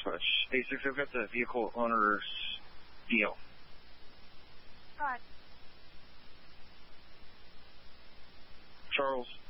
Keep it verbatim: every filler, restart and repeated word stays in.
switch. eight six zero, got the vehicle owner's deal. Right. Charles.